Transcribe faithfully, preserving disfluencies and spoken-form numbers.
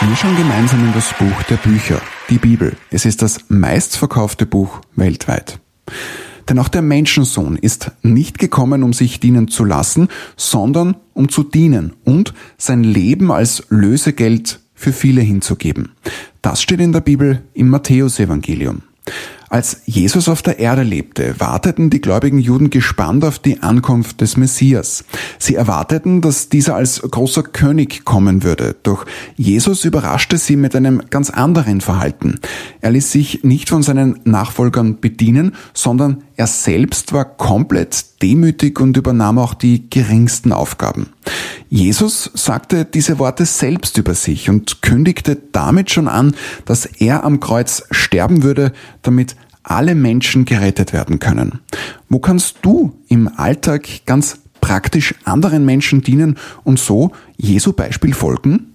Wir schauen gemeinsam in das Buch der Bücher, die Bibel. Es ist das meistverkaufte Buch weltweit. Denn auch der Menschensohn ist nicht gekommen, um sich dienen zu lassen, sondern um zu dienen und sein Leben als Lösegeld für viele hinzugeben. Das steht in der Bibel im Matthäusevangelium. Als Jesus auf der Erde lebte, warteten die gläubigen Juden gespannt auf die Ankunft des Messias. Sie erwarteten, dass dieser als großer König kommen würde. Doch Jesus überraschte sie mit einem ganz anderen Verhalten. Er ließ sich nicht von seinen Nachfolgern bedienen, sondern er selbst war komplett demütig und übernahm auch die geringsten Aufgaben. Jesus sagte diese Worte selbst über sich und kündigte damit schon an, dass er am Kreuz sterben würde, damit alle Menschen gerettet werden können. Wo kannst du im Alltag ganz praktisch anderen Menschen dienen und so Jesu Beispiel folgen?